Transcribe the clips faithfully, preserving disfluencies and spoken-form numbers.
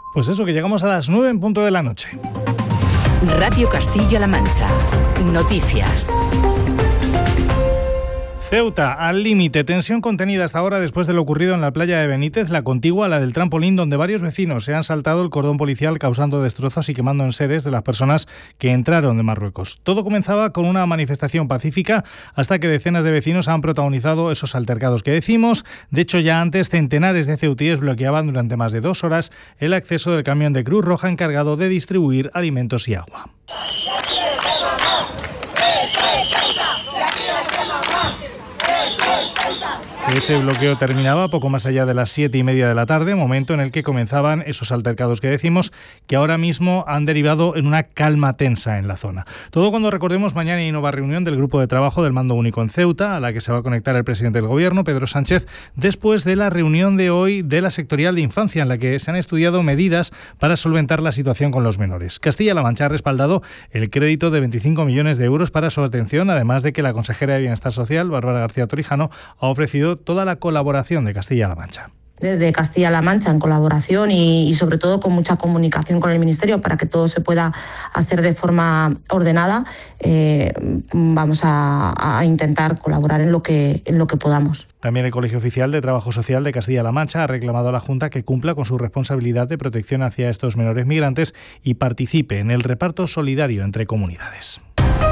Pues eso, que llegamos a las nueve en punto de la noche. Radio Castilla-La Mancha. Noticias. Ceuta, al límite, tensión contenida hasta ahora después de lo ocurrido en la playa de Benítez, la contigua a la del trampolín, donde varios vecinos se han saltado el cordón policial causando destrozos y quemando enseres de las personas que entraron de Marruecos. Todo comenzaba con una manifestación pacífica hasta que decenas de vecinos han protagonizado esos altercados que decimos. De hecho, ya antes centenares de ceutíes bloqueaban durante más de dos horas el acceso del camión de Cruz Roja encargado de distribuir alimentos y agua. Ese bloqueo terminaba poco más allá de las siete y media de la tarde, momento en el que comenzaban esos altercados que decimos, que ahora mismo han derivado en una calma tensa en la zona. Todo cuando, recordemos, mañana hay nueva reunión del grupo de trabajo del Mando Único en Ceuta, a la que se va a conectar el presidente del Gobierno, Pedro Sánchez, después de la reunión de hoy de la sectorial de infancia, en la que se han estudiado medidas para solventar la situación con los menores. Castilla-La Mancha ha respaldado el crédito de veinticinco millones de euros para su atención, además de que la consejera de Bienestar Social, Bárbara García Torijano, ha ofrecido toda la colaboración de Castilla-La Mancha. Desde Castilla-La Mancha, en colaboración y, y sobre todo con mucha comunicación con el Ministerio para que todo se pueda hacer de forma ordenada, eh, vamos a, a intentar colaborar en lo que en lo que podamos. También el Colegio Oficial de Trabajo Social de Castilla-La Mancha ha reclamado a la Junta que cumpla con su responsabilidad de protección hacia estos menores migrantes y participe en el reparto solidario entre comunidades.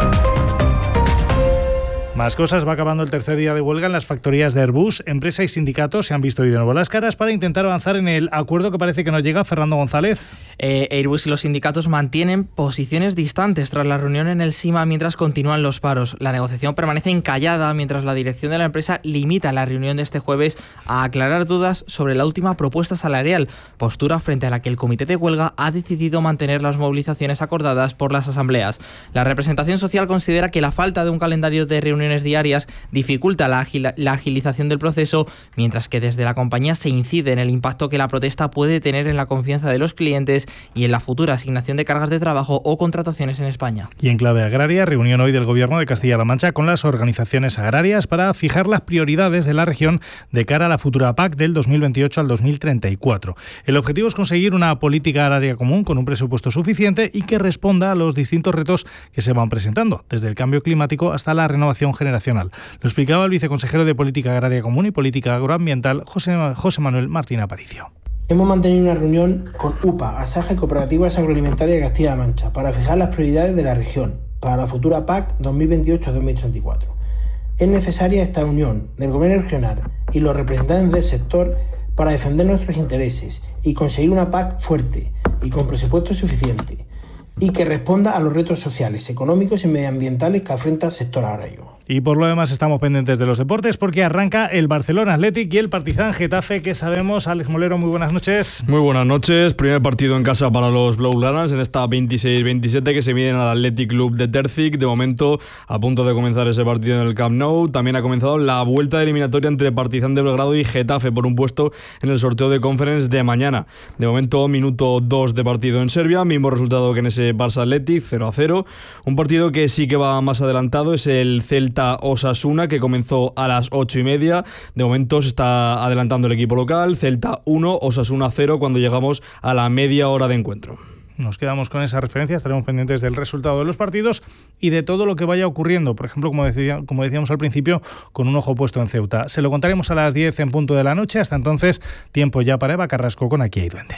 Más cosas, va acabando el tercer día de huelga en las factorías de Airbus. Empresa y sindicatos se han visto hoy de nuevo las caras para intentar avanzar en el acuerdo que parece que no llega. Fernando González. Eh, Airbus y los sindicatos mantienen posiciones distantes tras la reunión en el SIMA mientras continúan los paros. La negociación permanece encallada mientras la dirección de la empresa limita la reunión de este jueves a aclarar dudas sobre la última propuesta salarial, postura frente a la que el comité de huelga ha decidido mantener las movilizaciones acordadas por las asambleas. La representación social considera que la falta de un calendario de reuniones diarias dificulta la, agil- la agilización del proceso, mientras que desde la compañía se incide en el impacto que la protesta puede tener en la confianza de los clientes y en la futura asignación de cargas de trabajo o contrataciones en España. Y en clave agraria, reunión hoy del Gobierno de Castilla-La Mancha con las organizaciones agrarias para fijar las prioridades de la región de cara a la futura P A C del dos mil veintiocho al dos mil treinta y cuatro. El objetivo es conseguir una política agraria común con un presupuesto suficiente y que responda a los distintos retos que se van presentando, desde el cambio climático hasta la renovación generacional. Lo explicaba el viceconsejero de Política Agraria Común y Política Agroambiental, José, José Manuel Martín Aparicio. Hemos mantenido una reunión con U P A, Asaja y Cooperativas Agroalimentarias de Castilla-La Mancha para fijar las prioridades de la región para la futura P A C dos mil veintiocho a dos mil treinta y cuatro. Es necesaria esta unión del Gobierno regional y los representantes del sector para defender nuestros intereses y conseguir una P A C fuerte y con presupuesto suficiente y que responda a los retos sociales, económicos y medioambientales que afronta el sector agrario. Y por lo demás estamos pendientes de los deportes porque arranca el Barcelona Athletic y el Partizan Getafe, que sabemos. Alex Molero, muy buenas noches. Muy buenas noches. Primer partido en casa para los blaugranas en esta veintiséis veintisiete que se miden al Athletic Club de Terzic. De momento a punto de comenzar ese partido en el Camp Nou. También ha comenzado la vuelta eliminatoria entre Partizan de Belgrado y Getafe por un puesto en el sorteo de Conference de mañana. De momento minuto dos de partido en Serbia, mismo resultado que en ese Barça Athletic, cero a cero. Un partido que sí que va más adelantado es el Celta Osasuna, que comenzó a las ocho y media. De momento se está adelantando el equipo local. Celta uno, Osasuna cero cuando llegamos a la media hora de encuentro. Nos quedamos con esa referencia, estaremos pendientes del resultado de los partidos y de todo lo que vaya ocurriendo. Por ejemplo, como, decía, como decíamos al principio, con un ojo puesto en Ceuta. Se lo contaremos a las diez en punto de la noche. Hasta entonces, tiempo ya para Eva Carrasco con Aquí hay Duende.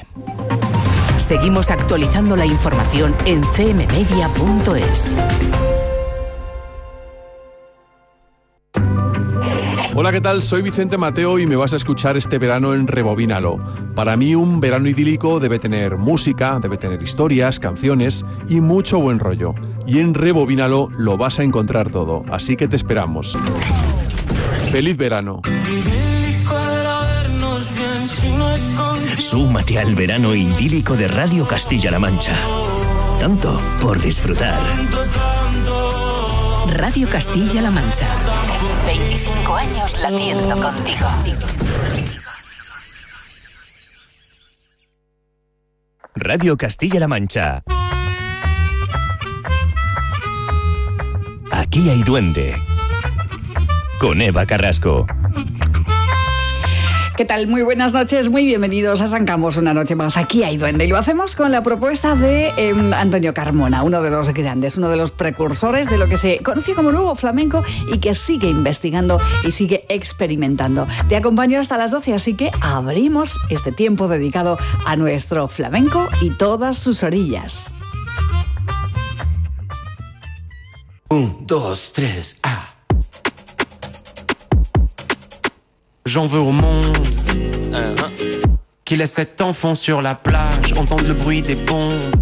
Seguimos actualizando la información en c m media punto es. Hola, ¿qué tal? Soy Vicente Mateo y me vas a escuchar este verano en Rebobínalo. Para mí un verano idílico debe tener música, debe tener historias, canciones y mucho buen rollo. Y en Rebobínalo lo vas a encontrar todo, así que te esperamos. ¡Feliz verano! Súmate al verano idílico de Radio Castilla-La Mancha. Tanto por disfrutar. Radio Castilla-La Mancha. veinticinco años latiendo contigo. Radio Castilla-La Mancha. Aquí hay duende. Con Eva Carrasco. ¿Qué tal? Muy buenas noches, muy bienvenidos. Arrancamos una noche más aquí a Duende y lo hacemos con la propuesta de eh, Antonio Carmona, uno de los grandes, uno de los precursores de lo que se conoce como nuevo flamenco y que sigue investigando y sigue experimentando. Te acompaño hasta las doce, así que abrimos este tiempo dedicado a nuestro flamenco y todas sus orillas. Un, dos, tres, ah. J'en veux au monde uh-huh. qui laisse cet enfant sur la plage entendre le bruit des bombes.